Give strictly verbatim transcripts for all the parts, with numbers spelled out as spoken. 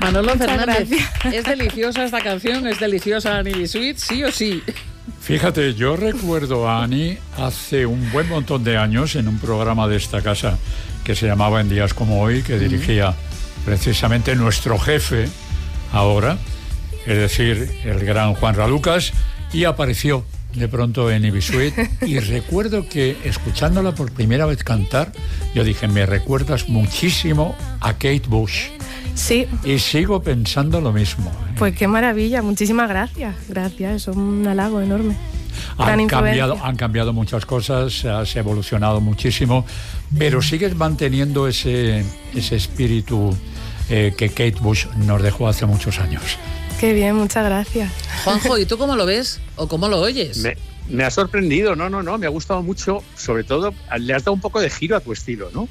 Manolo Muchas Fernández, gracias. es deliciosa esta canción, es deliciosa Annie Bisuit, sí o sí. Fíjate, yo recuerdo a Annie hace un buen montón de años en un programa de esta casa que se llamaba En Días Como Hoy, que dirigía precisamente nuestro jefe ahora, es decir, el gran Juan Ralucas, y apareció de pronto en Ibisuit y recuerdo que escuchándola por primera vez cantar, yo dije, me recuerdas muchísimo a Kate Bush. Sí. Y sigo pensando lo mismo. Pues qué maravilla, muchísimas gracias. Gracias, eso es un halago enorme. Han cambiado, han cambiado muchas cosas, se ha, se ha evolucionado muchísimo, pero sigues manteniendo ese, ese espíritu eh, que Kate Bush nos dejó hace muchos años. Qué bien, muchas gracias. Juanjo, ¿y tú cómo lo ves o cómo lo oyes? Me, me ha sorprendido, no, no, no, me ha gustado mucho, sobre todo, le has dado un poco de giro a tu estilo, ¿no?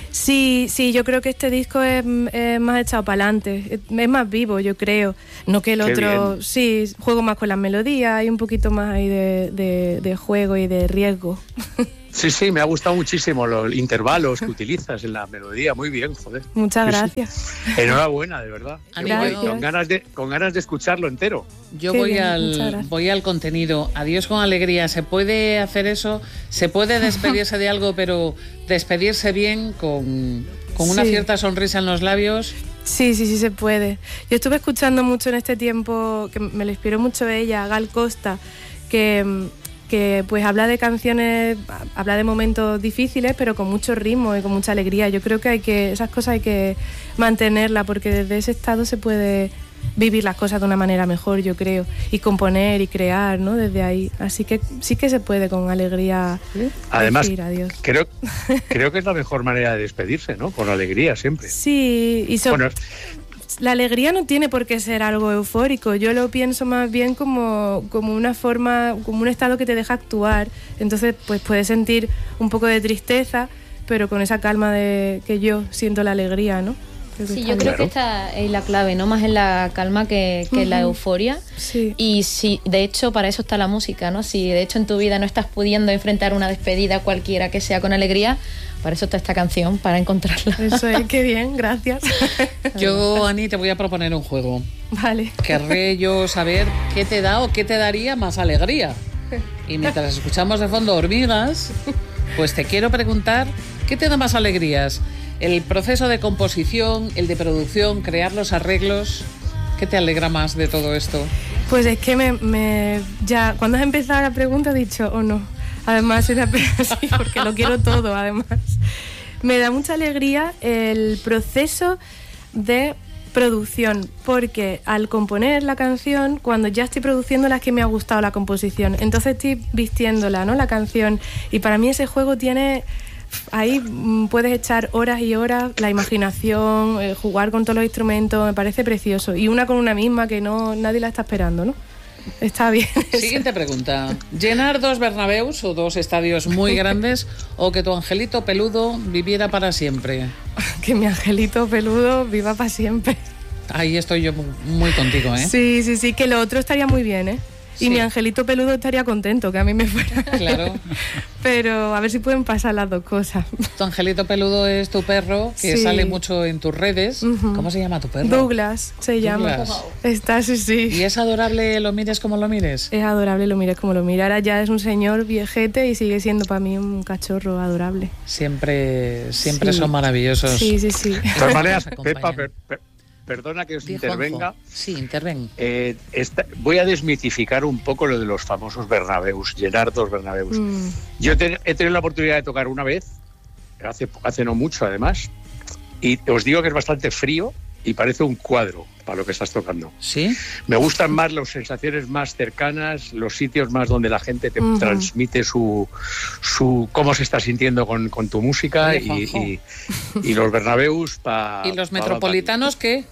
Sí, sí, yo creo que este disco es, es más echado para adelante, es, es más vivo, yo creo. No que el Qué otro, bien. sí, juego más con las melodías, hay un poquito más ahí de, de, de juego y de riesgo. Sí, sí, me ha gustado muchísimo los intervalos que utilizas en la melodía, muy bien, joder. Muchas Sí, sí. gracias. Enhorabuena, de verdad. Ani, Yo voy Gracias. con ganas de, con ganas de escucharlo entero. Yo Qué voy bien, muchas al gracias. voy al contenido. Adiós con alegría. ¿Se puede hacer eso? ¿Se puede despedirse de algo, pero despedirse bien con, con una Sí. cierta sonrisa en los labios? Sí, sí, sí se puede. Yo estuve escuchando mucho en este tiempo, que me lo inspiró mucho ella, Gal Costa, que, que pues habla de canciones, habla de momentos difíciles, pero con mucho ritmo y con mucha alegría. Yo creo que hay que esas cosas hay que mantenerlas, porque desde ese estado se puede vivir las cosas de una manera mejor, yo creo, y componer y crear, ¿no? Desde ahí. Así que sí que se puede con alegría Además, decir adiós. creo, creo que es la mejor manera de despedirse, ¿no? Con alegría, siempre. Sí, y so- Bueno, la alegría no tiene por qué ser algo eufórico. Yo lo pienso más bien como, como una forma, como un estado que te deja actuar. Entonces, pues puedes sentir un poco de tristeza, pero con esa calma de que yo siento la alegría, ¿no? Creo que Sí, está yo bien. creo que esta es la clave, ¿no? Más en la calma que, que en la Ujú. euforia. Sí. Y si, de hecho, para eso está la música, ¿no? Si de hecho en tu vida no estás pudiendo enfrentar una despedida cualquiera que sea con alegría, para eso está esta canción, para encontrarla. Eso es, qué bien, gracias. Yo, Ani, te voy a proponer un juego. Vale. Querré yo saber qué te da o qué te daría más alegría. Y mientras escuchamos de fondo Hormigas, pues te quiero preguntar, ¿qué te da más alegrías? El proceso de composición, el de producción, crear los arreglos, ¿qué te alegra más de todo esto? Pues es que me, me ya cuando has empezado la pregunta he dicho, oh no. Además era así porque lo quiero todo, además. Me da mucha alegría el proceso de producción, porque al componer la canción, cuando ya estoy produciéndola es que me ha gustado la composición. Entonces estoy vistiéndola, ¿no? La canción. Y para mí ese juego tiene... Ahí mm, puedes echar horas y horas, la imaginación, eh, jugar con todos los instrumentos, me parece precioso. Y una con una misma que no nadie la está esperando, ¿no? Está bien. Siguiente pregunta. ¿Llenar dos Bernabéus o dos estadios muy grandes o que tu angelito peludo viviera para siempre? Que mi angelito peludo viva para siempre. Ahí estoy yo muy contigo, ¿eh? Sí, sí, sí, que lo otro estaría muy bien, ¿eh? Y Sí. mi angelito peludo estaría contento, que a mí me fuera. Claro. Pero a ver si pueden pasar las dos cosas. Tu angelito peludo es tu perro, que Sí. sale mucho en tus redes. Ujú. ¿Cómo se llama tu perro? Douglas se llama. Douglas. Está, sí, sí. ¿Y es adorable, lo mires como lo mires? Es adorable, lo mires como lo mira. Ahora ya es un señor viejete y sigue siendo para mí un cachorro adorable. Siempre, siempre Sí. son maravillosos. Sí, sí, sí. de todas maneras, Nos acompañan. Pepa, per- per- perdona que os Di, intervenga. Juanjo. Sí, interven. Eh, esta- voy a desmitificar un poco lo de los famosos Bernabéus, llenar dos Bernabéus. Mm. Yo te- he tenido la oportunidad de tocar una vez, hace, hace no mucho además, y os digo que es bastante frío y parece un cuadro para lo que estás tocando. ¿Sí? Me gustan más las sensaciones más cercanas, los sitios más donde la gente te Ujú. transmite su, su cómo se está sintiendo con, con tu música Oye, y, Juanjo. y, y los Bernabéus para... ¿Y los metropolitanos qué?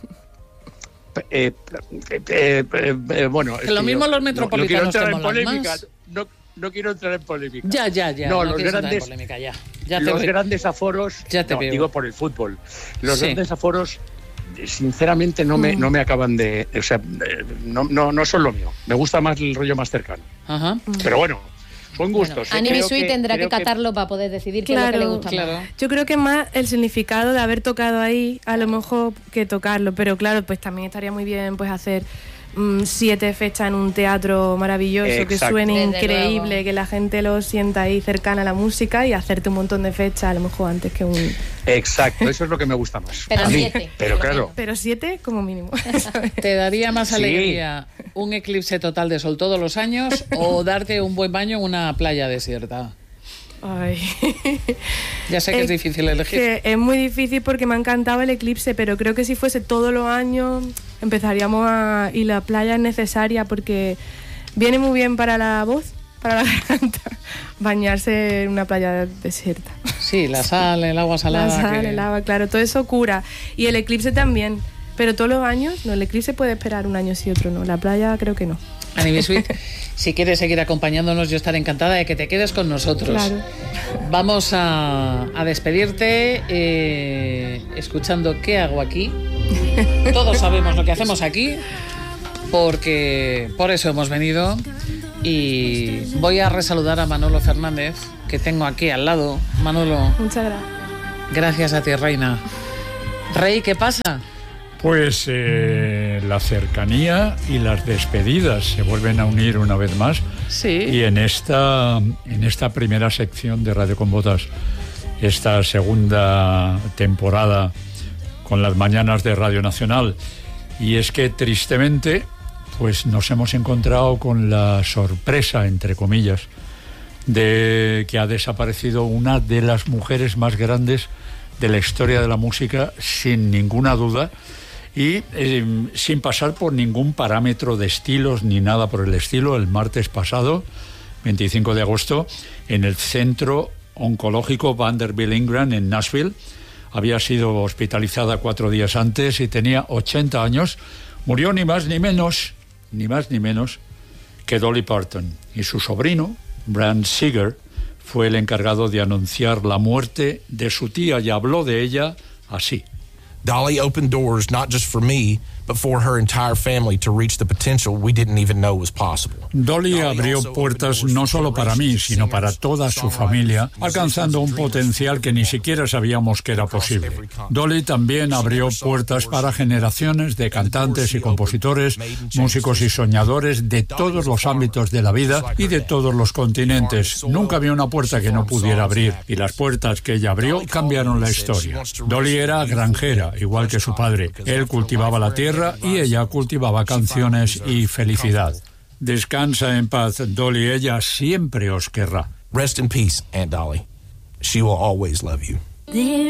Eh, eh, eh, eh, bueno, Que es lo que mismo yo los no- metropolitanos no, quiero entrar te en molan polémica, más. no, no quiero entrar en polémica. Ya, ya, ya. No, No, los quieres entrar en grandes- polémica, ya. Ya te Los veo. grandes aforos, Ya te no, veo. digo por el fútbol, los Sí. grandes aforos sinceramente no me, Mm. no me acaban de, o sea, eh, no, no, no son lo mío, me gusta más el rollo más cercano. Ajá. Pero bueno, Son gustos. Bueno, ¿eh? Annie Creo Sweet que- tendrá que creo que- catarlo para poder decidir qué Claro, es lo que le gusta claro. más. Yo creo que más el significado de haber tocado ahí, a lo mejor, que tocarlo. Pero claro, pues también estaría muy bien pues hacer mm, siete fechas en un teatro maravilloso, que Exacto. suene Desde increíble, luego. que la gente lo sienta ahí cercana a la música y hacerte un montón de fechas, a lo mejor antes que un... Exacto, eso es lo que me gusta más. Pero a mí. siete, Pero por lo claro, Pero siete como mínimo. ¿Te daría más Sí. alegría un eclipse total de sol todos los años o darte un buen baño en una playa desierta? Ay. Ya sé que es difícil elegir. Que es muy difícil porque me ha encantado el eclipse, pero creo que si fuese todos los años empezaríamos a... Y la playa es necesaria porque viene muy bien para la voz, para la garganta, bañarse en una playa desierta. Sí, la sal, el agua salada. La sal, que- el agua, claro, todo eso cura. Y el eclipse también, pero todos los años, no, el eclipse puede esperar un año sí, otro no. La playa creo que no. Annie Sweet, si quieres seguir acompañándonos, yo estaré encantada de que te quedes con nosotros. Claro. Vamos a, a despedirte eh, escuchando ¿Qué hago aquí? Todos sabemos lo que hacemos aquí, porque por eso hemos venido. Y voy a resaludar a Manolo Fernández, que tengo aquí al lado. Manolo, Muchas gracias. gracias a ti, Reina. Rey, ¿qué pasa? Pues eh, la cercanía y las despedidas se vuelven a unir una vez más. Sí. Y en esta, en esta primera sección de Radio con Botas, esta segunda temporada con las mañanas de Radio Nacional. Y es que tristemente, pues nos hemos encontrado con la sorpresa, entre comillas, de que ha desaparecido una de las mujeres más grandes de la historia de la música, sin ninguna duda. Y eh, sin pasar por ningún parámetro de estilos ni nada por el estilo, el martes pasado, veinticinco de agosto, en el Centro Oncológico Vanderbilt Ingram en Nashville, había sido hospitalizada cuatro días antes y tenía ochenta años, murió ni más ni menos, ni más ni menos que Dolly Parton. Y su sobrino, Brand Seeger, fue el encargado de anunciar la muerte de su tía y habló de ella así. Dolly opened doors not just for me, but for her entire family to reach the potential we didn't even know was possible. Dolly abrió puertas no solo para mí, sino para toda su familia, alcanzando un potencial que ni siquiera sabíamos que era posible. Dolly también abrió puertas para generaciones de cantantes y compositores, músicos y soñadores de todos los ámbitos de la vida y de todos los continentes. Nunca había una puerta que no pudiera abrir, y las puertas que ella abrió cambiaron la historia. Dolly era granjera, igual que su padre. Él cultivaba la tierra y ella cultivaba canciones y felicidad. Descansa en paz, Dolly, ella siempre os querrá. Rest in peace, Aunt Dolly. She will always love you.